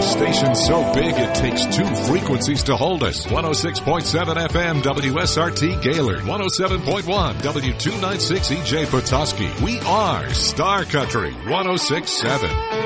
Station so big it takes two frequencies to hold us. 106.7 FM WSRT Gaylord. 107.1 W296 EJ Petoskey. We are Star Country 106.7.